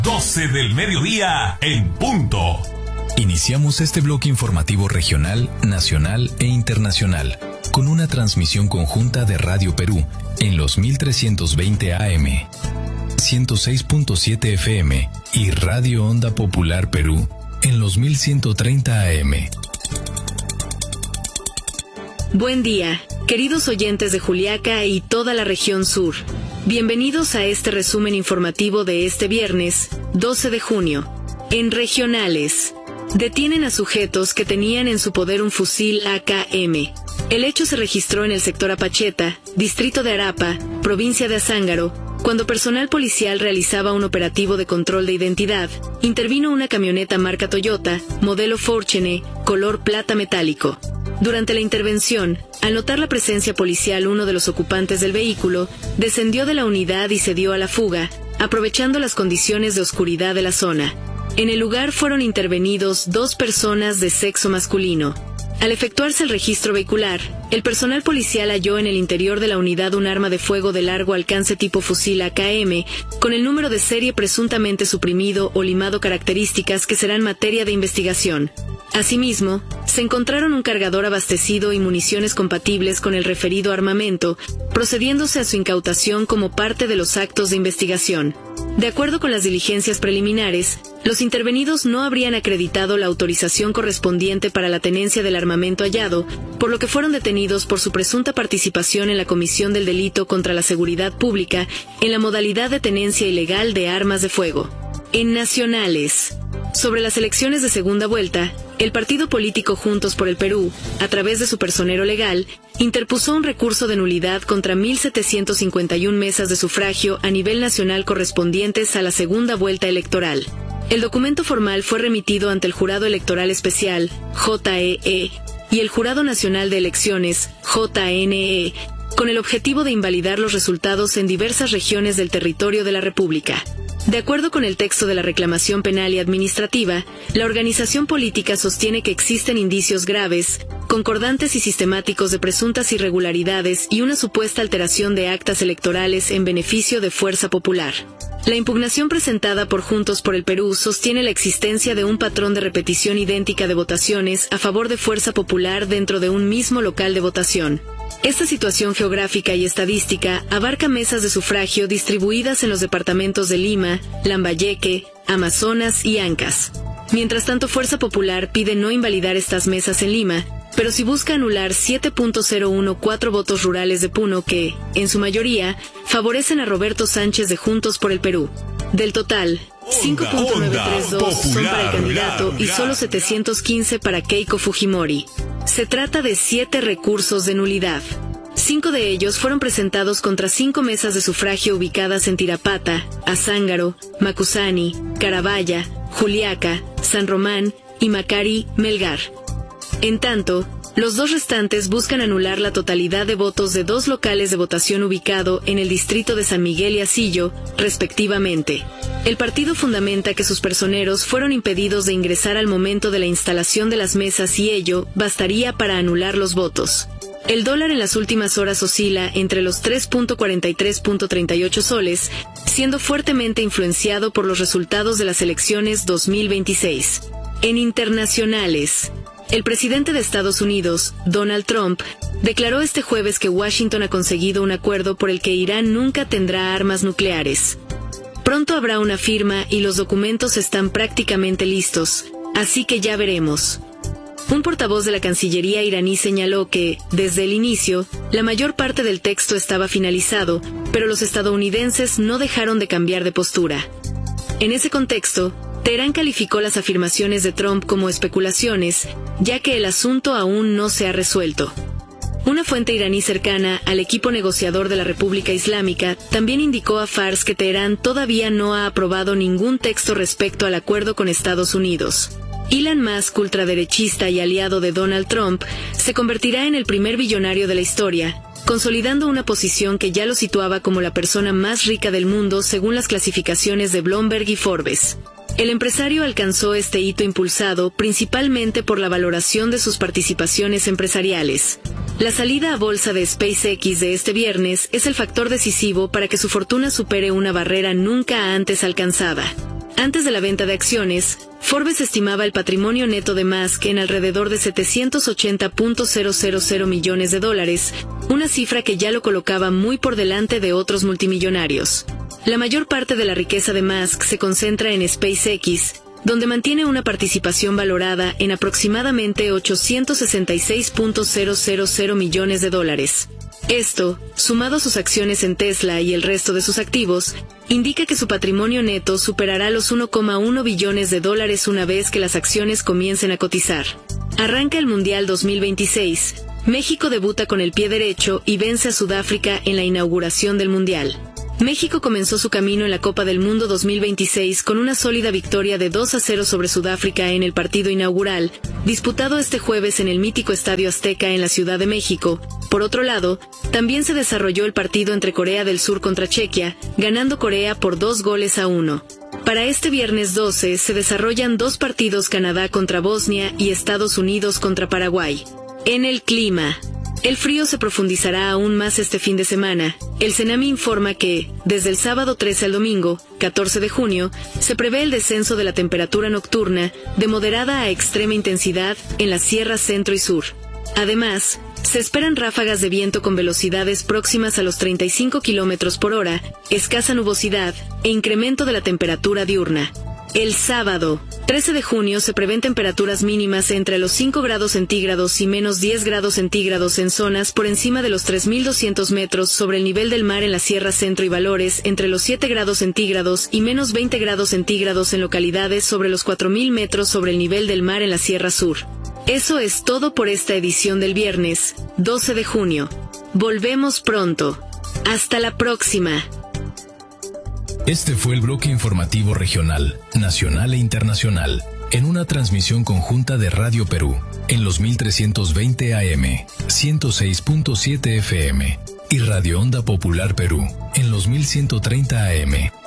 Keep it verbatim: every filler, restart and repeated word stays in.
doce del mediodía en punto. Iniciamos este bloque informativo regional, nacional e internacional con una transmisión conjunta de Radio Perú en los mil trescientos veinte A M, ciento seis punto siete F M y Radio Onda Popular Perú en los mil ciento treinta A M. Buen día, queridos oyentes de Juliaca y toda la región sur. Bienvenidos a este resumen informativo de este viernes, doce de junio. En regionales, detienen a sujetos que tenían en su poder un fusil A K M. El hecho se registró en el sector Apacheta, distrito de Arapa, provincia de Azángaro, cuando personal policial realizaba un operativo de control de identidad. Intervino una camioneta marca Toyota, modelo Fortune, color plata metálico. Durante la intervención, al notar la presencia policial, uno de los ocupantes del vehículo descendió de la unidad y se dio a la fuga, aprovechando las condiciones de oscuridad de la zona. En el lugar fueron intervenidos dos personas de sexo masculino. Al efectuarse el registro vehicular, el personal policial halló en el interior de la unidad un arma de fuego de largo alcance tipo fusil A K M, con el número de serie presuntamente suprimido o limado, características que serán materia de investigación. Asimismo, se encontraron un cargador abastecido y municiones compatibles con el referido armamento, procediéndose a su incautación como parte de los actos de investigación. De acuerdo con las diligencias preliminares, los intervenidos no habrían acreditado la autorización correspondiente para la tenencia del armamento hallado, por lo que fueron detenidos por su presunta participación en la comisión del delito contra la seguridad pública en la modalidad de tenencia ilegal de armas de fuego. En nacionales, sobre las elecciones de segunda vuelta, el partido político Juntos por el Perú, a través de su personero legal, interpuso un recurso de nulidad contra mil setecientos cincuenta y una mesas de sufragio a nivel nacional correspondientes a la segunda vuelta electoral. El documento formal fue remitido ante el Jurado Electoral Especial, J E E, y el Jurado Nacional de Elecciones, J N E, con el objetivo de invalidar los resultados en diversas regiones del territorio de la República. De acuerdo con el texto de la reclamación penal y administrativa, la organización política sostiene que existen indicios graves, concordantes y sistemáticos de presuntas irregularidades y una supuesta alteración de actas electorales en beneficio de Fuerza Popular. La impugnación presentada por Juntos por el Perú sostiene la existencia de un patrón de repetición idéntica de votaciones a favor de Fuerza Popular dentro de un mismo local de votación. Esta situación geográfica y estadística abarca mesas de sufragio distribuidas en los departamentos de Lima, Lambayeque, Amazonas y Ancash. Mientras tanto, Fuerza Popular pide no invalidar estas mesas en Lima, pero sí busca anular siete punto cero catorce votos rurales de Puno que, en su mayoría, favorecen a Roberto Sánchez de Juntos por el Perú. Del total, cinco punto novecientos treinta y dos son para el candidato y solo setecientos quince para Keiko Fujimori. Se trata de siete recursos de nulidad. Cinco de ellos fueron presentados contra cinco mesas de sufragio ubicadas en Tirapata, Azángaro, Macusani, Carabaya, Juliaca, San Román y Macari, Melgar. En tanto, los dos restantes buscan anular la totalidad de votos de dos locales de votación ubicado en el distrito de San Miguel y Asillo, respectivamente. El partido fundamenta que sus personeros fueron impedidos de ingresar al momento de la instalación de las mesas y ello bastaría para anular los votos. El dólar en las últimas horas oscila entre los tres punto cuarenta y tres punto treinta y ocho soles, siendo fuertemente influenciado por los resultados de las elecciones dos mil veintiséis. En internacionales, el presidente de Estados Unidos, Donald Trump, declaró este jueves que Washington ha conseguido un acuerdo por el que Irán nunca tendrá armas nucleares. Pronto habrá una firma y los documentos están prácticamente listos, así que ya veremos. Un portavoz de la Cancillería iraní señaló que, desde el inicio, la mayor parte del texto estaba finalizado, pero los estadounidenses no dejaron de cambiar de postura. En ese contexto, Teherán calificó las afirmaciones de Trump como especulaciones, ya que el asunto aún no se ha resuelto. Una fuente iraní cercana al equipo negociador de la República Islámica también indicó a Fars que Teherán todavía no ha aprobado ningún texto respecto al acuerdo con Estados Unidos. Elon Musk, ultraderechista y aliado de Donald Trump, se convertirá en el primer billonario de la historia, consolidando una posición que ya lo situaba como la persona más rica del mundo según las clasificaciones de Bloomberg y Forbes. El empresario alcanzó este hito impulsado principalmente por la valoración de sus participaciones empresariales. La salida a bolsa de SpaceX de este viernes es el factor decisivo para que su fortuna supere una barrera nunca antes alcanzada. Antes de la venta de acciones, Forbes estimaba el patrimonio neto de Musk en alrededor de setecientos ochenta punto cero cero cero millones de dólares, una cifra que ya lo colocaba muy por delante de otros multimillonarios. La mayor parte de la riqueza de Musk se concentra en SpaceX, donde mantiene una participación valorada en aproximadamente ochocientos sesenta y seis punto cero cero cero millones de dólares. Esto, sumado a sus acciones en Tesla y el resto de sus activos, indica que su patrimonio neto superará los uno coma uno billones de dólares una vez que las acciones comiencen a cotizar. Arranca el Mundial dos mil veintiséis. México debuta con el pie derecho y vence a Sudáfrica en la inauguración del Mundial. México comenzó su camino en la Copa del Mundo dos mil veintiséis con una sólida victoria de dos a cero sobre Sudáfrica en el partido inaugural, disputado este jueves en el mítico Estadio Azteca en la Ciudad de México. Por otro lado, también se desarrolló el partido entre Corea del Sur contra Chequia, ganando Corea por dos goles a uno. Para este viernes doce se desarrollan dos partidos: Canadá contra Bosnia y Estados Unidos contra Paraguay. En el clima. El frío se profundizará aún más este fin de semana. El CENAMI informa que, desde el sábado trece al domingo, catorce de junio, se prevé el descenso de la temperatura nocturna de moderada a extrema intensidad en la Sierra Centro y Sur. Además, se esperan ráfagas de viento con velocidades próximas a los treinta y cinco kilómetros por hora, escasa nubosidad e incremento de la temperatura diurna. El sábado, trece de junio, se prevén temperaturas mínimas entre los cinco grados centígrados y menos diez grados centígrados en zonas por encima de los tres mil doscientos metros sobre el nivel del mar en la Sierra Centro y valores entre los siete grados centígrados y menos veinte grados centígrados en localidades sobre los cuatro mil metros sobre el nivel del mar en la Sierra Sur. Eso es todo por esta edición del viernes, doce de junio. Volvemos pronto. Hasta la próxima. Este fue el bloque informativo regional, nacional e internacional, en una transmisión conjunta de Radio Perú, en los mil trescientos veinte A M, ciento seis punto siete F M, y Radio Onda Popular Perú, en los mil ciento treinta A M.